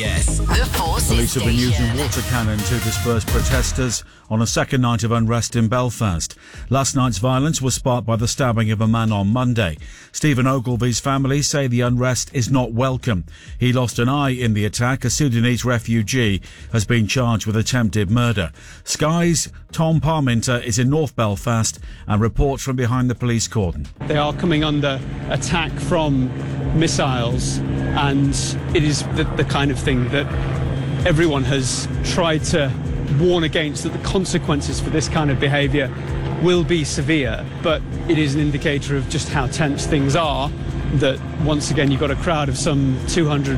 BFBS. The Forces Police have been Station. using water cannon to disperse protesters on a second night of unrest in Belfast. Last night's violence was sparked by the stabbing of a man on Monday. Stephen Ogilvy's family say the unrest is not welcome. He lost an eye in the attack. A Sudanese refugee has been charged with attempted murder. Sky's Tom Parminter is in North Belfast and reports from behind the police cordon. They are coming under attack from missiles, and it is the kind of thing that everyone has tried to warn against, that the consequences for this kind of behaviour will be severe, but it is an indicator of just how tense things are, that once again you've got a crowd of some 200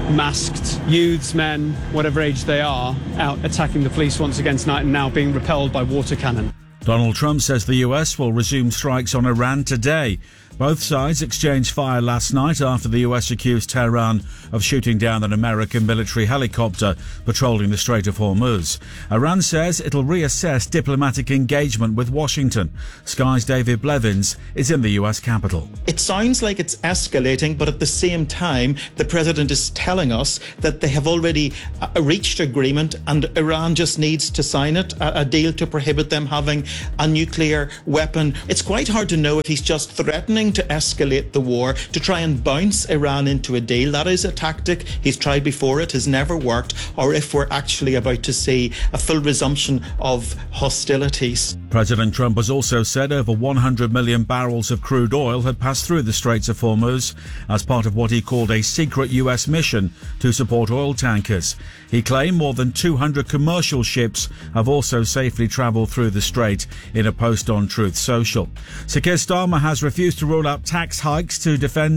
masked youths, men, whatever age they are, out attacking the police once again tonight and now being repelled by water cannon. Donald Trump says the US will resume strikes on Iran today. Both sides exchanged fire last night after the US accused Tehran of shooting down an American military helicopter patrolling the Strait of Hormuz. Iran says it'll reassess diplomatic engagement with Washington. Sky's David Blevins is in the US capital. It sounds like it's escalating, but at the same time, the president is telling us that they have already reached agreement and Iran just needs to sign it, a deal to prohibit them having a nuclear weapon. It's quite hard to know if he's just threatening to escalate the war, to try and bounce Iran into a deal. That is a tactic he's tried before, it has never worked, or if we're actually about to see a full resumption of hostilities. President Trump has also said over 100 million barrels of crude oil had passed through the Straits of Hormuz as part of what he called a secret US mission to support oil tankers. He claimed more than 200 commercial ships have also safely travelled through the strait in a post on Truth Social. Sir Keir Starmer has refused to rule out tax hikes to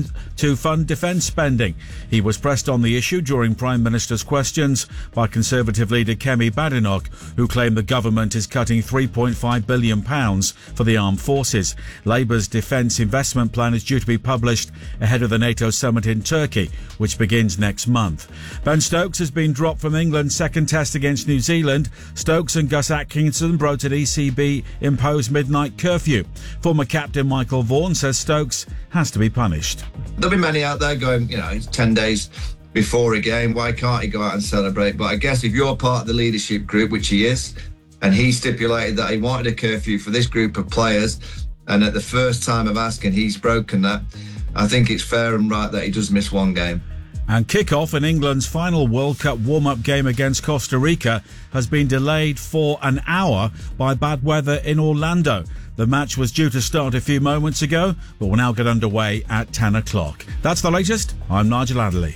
fund defence spending. He was pressed on the issue during Prime Minister's questions by Conservative leader Kemi Badenoch, who claimed the government is cutting £3.5 billion for the armed forces. Labour's defence investment plan is due to be published ahead of the NATO summit in Turkey, which begins next month. Ben Stokes has been dropped from England's second test against New Zealand. Stokes and Gus Atkinson broke an ECB-imposed midnight curfew. Former captain Michael Vaughan says Stokes has to be punished. There'll be many out there going, it's 10 days before a game, why can't he go out and celebrate? But I guess if you're part of the leadership group, which he is, and he stipulated that he wanted a curfew for this group of players, and at the first time of asking, he's broken that, I think it's fair and right that he does miss one game. And kick-off in England's final World Cup warm-up game against Costa Rica has been delayed for an hour by bad weather in Orlando. The match was due to start a few moments ago, but will now get underway at 10 o'clock. That's the latest. I'm Nigel Adderley.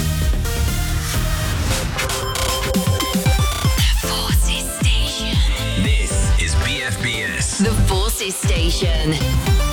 The Forces Station. This is BFBS. The Forces Station.